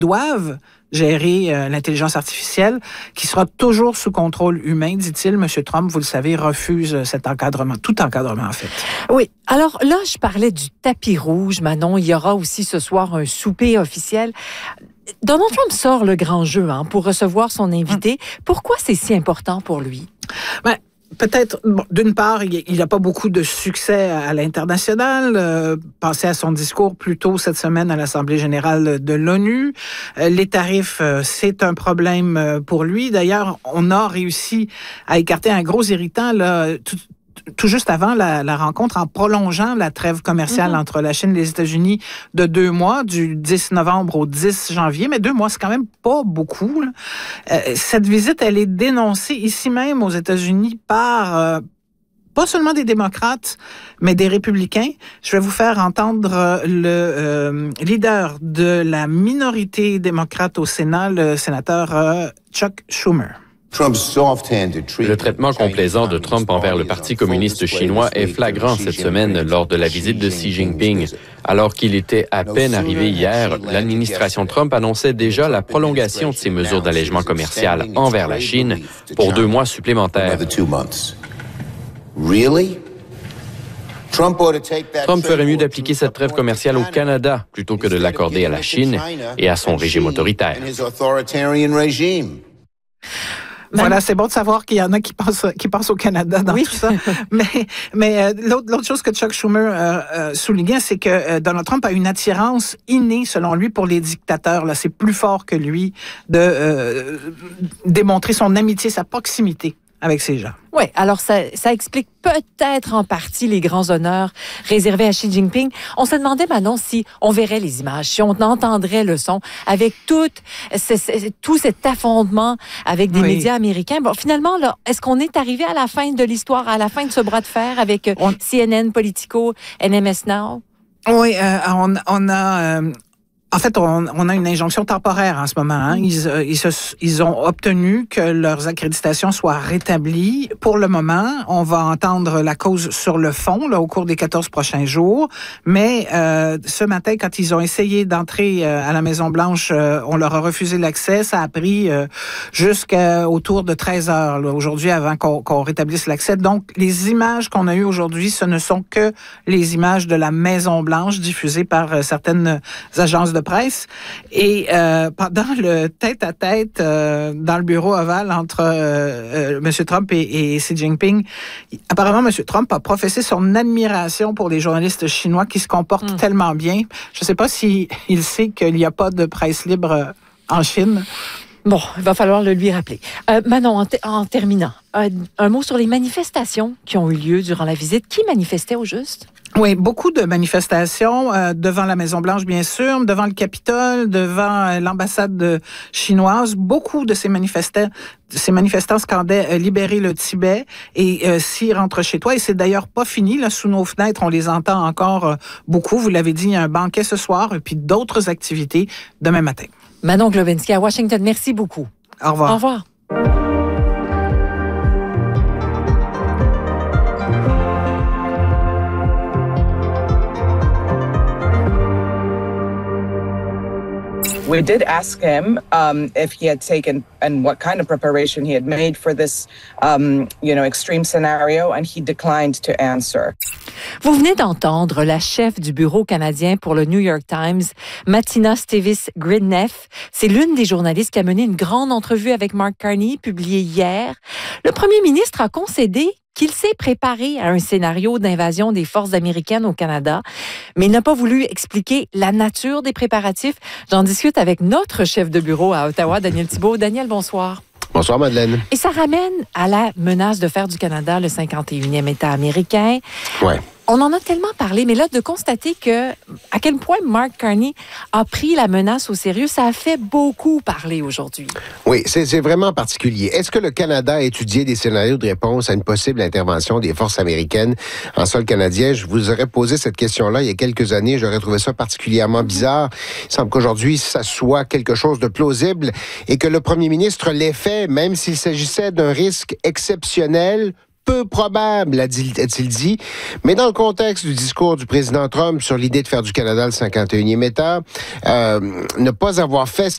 doivent gérer l'intelligence artificielle, qui sera toujours sous contrôle humain, dit-il. M. Trump, vous le savez, refuse cet encadrement, tout encadrement en fait. Oui. Alors là, je parlais du tapis rouge, Manon. Il y aura aussi ce soir un souper officiel. Donald Trump sort le grand jeu pour recevoir son invité. Pourquoi c'est si important pour lui? Peut-être, d'une part, il n'a pas beaucoup de succès à l'international. Pensez à son discours plus tôt cette semaine à l'Assemblée générale de l'ONU. Les tarifs, c'est un problème pour lui. D'ailleurs, on a réussi à écarter un gros irritant là, tout juste avant la rencontre, en prolongeant la trêve commerciale entre la Chine et les États-Unis de 2 mois, du 10 novembre au 10 janvier. Mais 2 mois, c'est quand même pas beaucoup. Cette visite, elle est dénoncée ici même aux États-Unis par pas seulement des démocrates, mais des républicains. Je vais vous faire entendre le leader de la minorité démocrate au Sénat, le sénateur Chuck Schumer. Le traitement complaisant de Trump envers le Parti communiste chinois est flagrant cette semaine lors de la visite de Xi Jinping. Alors qu'il était à peine arrivé hier, l'administration Trump annonçait déjà la prolongation de ses mesures d'allègement commercial envers la Chine pour 2 mois supplémentaires. Trump ferait mieux d'appliquer cette trêve commerciale au Canada plutôt que de l'accorder à la Chine et à son régime autoritaire. Voilà, c'est bon de savoir qu'il y en a qui pensent au Canada dans tout ça. Mais l'autre chose que Chuck Schumer soulignait, c'est que Donald Trump a une attirance innée, selon lui, pour les dictateurs. Là, c'est plus fort que lui de démontrer son amitié, sa proximité avec ces gens. Oui, alors ça explique peut-être en partie les grands honneurs réservés à Xi Jinping. On se demandait, Manon, si on verrait les images, si on entendrait le son, avec tout cet affrontement avec des médias américains. Bon, finalement, là, est-ce qu'on est arrivé à la fin de l'histoire, à la fin de ce bras de fer avec CNN, Politico, NMS Now? Oui, on a... En fait, on a une injonction temporaire en ce moment. Ils ont obtenu que leurs accréditations soient rétablies. Pour le moment, on va entendre la cause sur le fond là, au cours des 14 prochains jours. Mais ce matin, quand ils ont essayé d'entrer à la Maison-Blanche, on leur a refusé l'accès. Ça a pris jusqu'à autour de 13 heures là, aujourd'hui avant qu'on rétablisse l'accès. Donc, les images qu'on a eues aujourd'hui, ce ne sont que les images de la Maison-Blanche diffusées par certaines agences de presse. Et pendant le tête-à-tête dans le bureau ovale entre M. Trump et Xi Jinping, apparemment, M. Trump a professé son admiration pour les journalistes chinois qui se comportent tellement bien. Je ne sais pas s'il sait qu'il n'y a pas de presse libre en Chine. Bon, il va falloir le lui rappeler. Manon, en terminant, un mot sur les manifestations qui ont eu lieu durant la visite. Qui manifestait au juste? Oui, beaucoup de manifestations devant la Maison-Blanche, bien sûr, devant le Capitole, devant l'ambassade chinoise. Beaucoup de ces manifestants scandaient « Libérer le Tibet » et « S'y rentre chez toi ». Et c'est d'ailleurs pas fini. Là, sous nos fenêtres, on les entend encore beaucoup. Vous l'avez dit, il y a un banquet ce soir et puis d'autres activités demain matin. Manon Glowinski à Washington, merci beaucoup. Au revoir. Au revoir. We did ask him if he had taken and what kind of preparation he had made for this, extreme scenario, and he declined to answer. Vous venez d'entendre la chef du bureau canadien pour le New York Times, Martina Stevens-Gridneff. C'est l'une des journalistes qui a mené une grande entrevue avec Mark Carney, publiée hier. Le premier ministre a concédé qu'il s'est préparé à un scénario d'invasion des forces américaines au Canada, mais il n'a pas voulu expliquer la nature des préparatifs. J'en discute avec notre chef de bureau à Ottawa, Daniel Thibeault. Daniel, bonsoir. Bonsoir, Madeleine. Et ça ramène à la menace de faire du Canada le 51e État américain. Ouais. On en a tellement parlé, mais là, de constater à quel point Mark Carney a pris la menace au sérieux, ça a fait beaucoup parler aujourd'hui. Oui, c'est vraiment particulier. Est-ce que le Canada a étudié des scénarios de réponse à une possible intervention des forces américaines en sol canadien? Je vous aurais posé cette question-là il y a quelques années. J'aurais trouvé ça particulièrement bizarre. Il semble qu'aujourd'hui, ça soit quelque chose de plausible et que le premier ministre l'ait fait, même s'il s'agissait d'un risque exceptionnel, peu probable, a-t-il dit. Mais dans le contexte du discours du président Trump sur l'idée de faire du Canada le 51e État, ne pas avoir fait